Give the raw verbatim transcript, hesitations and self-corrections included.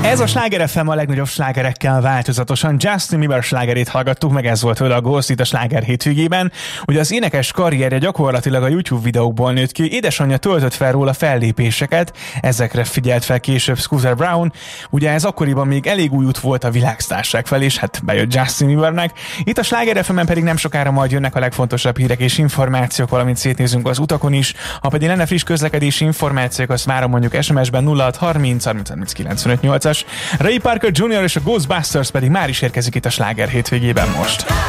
Ez a Sláger ef em a legnagyobb slágerekkel változatosan. Justin Bieber slágerét hallgattuk, meg ez volt vele a Ghost itt a Sláger hétvégében. Ugye az énekes karrierje gyakorlatilag a YouTube videókból nőtt ki, édesanyja töltött fel róla fellépéseket, ezekre figyelt fel később Scooter Braun. Ugye ez akkoriban még elég új út volt a világsztárság felé, és hát bejött Justin Biebernek. Itt a Sláger ef emen pedig nem sokára majd jönnek a legfontosabb hírek és információk, valamint szétnézünk az utakon is. Ha pedig lenne friss közlekedési információk, azt várom mondjuk es em es-ben nulla hat harminc harminc harminc kilencvenöt nyolcas. Ray Parker junior és a Ghostbusters pedig már is érkezik itt a Sláger hétvégében most.